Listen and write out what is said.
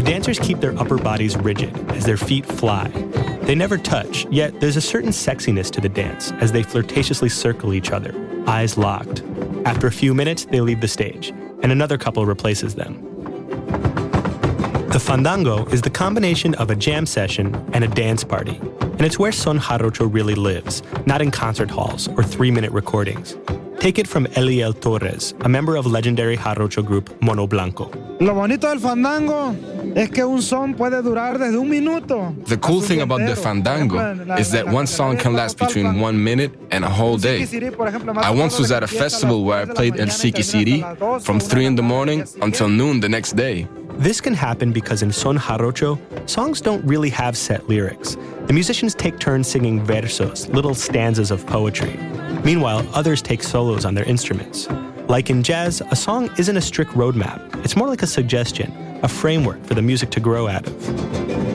dancers keep their upper bodies rigid as their feet fly. They never touch, yet there's a certain sexiness to the dance as they flirtatiously circle each other, eyes locked. After a few minutes, they leave the stage, and another couple replaces them. The fandango is the combination of a jam session and a dance party, and it's where Son Jarocho really lives, not in concert halls or 3-minute recordings. Take it from Eliel Torres, a member of legendary Jarocho group Mono Blanco. Lo bonito del fandango es que un son puede durar desde un minuto. The cool thing about the fandango is that one song can last between 1 minute and a whole day. I once was at a festival where I played El Siquisiri from 3 in the morning until noon the next day. This can happen because in Son Jarocho, songs don't really have set lyrics. The musicians take turns singing versos, little stanzas of poetry. Meanwhile, others take solos on their instruments. Like in jazz, a song isn't a strict roadmap. It's more like a suggestion, a framework for the music to grow out of.